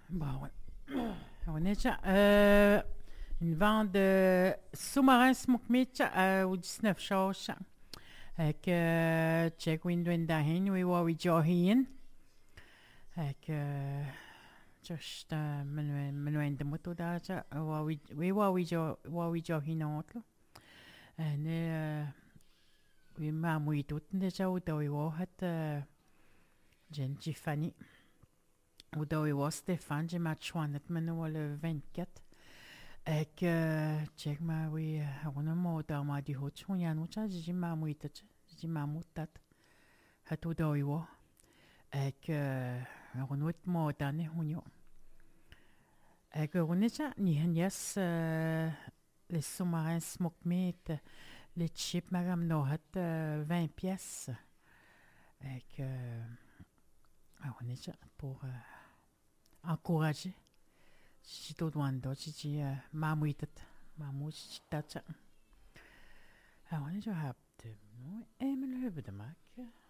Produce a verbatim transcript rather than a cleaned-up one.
Bon, ouais. On est déjà, euh, une vente de sous-marin smoke meat euh, au dix-neuf choses. Avec euh, check window in dahin, we wa we johin. Avec euh, just uh, menuen de moto da cha wa we we wa we jo wa we johin otlo. En eh we ma mui tot de cha u do we wa hat Jen Tiffany. Ou do we wa Stéphane, j'ai ma chouanette maintenant le vingt-quatre. Ek check ma we ona mo da ma di ho chung ya no cha ji ma mu ita ji ma mu tat ha to do i wo ek ona wit mo da ne hunyo ek ona cha ni hen yes les sous-marins smoke meat les chips madame no hat vingt pièces ek ona cha pour encourager si to douando si si ma mu ita ma mu si ta cha. Ja, wanneer zo hebt u? Eenmaal hebben de maak.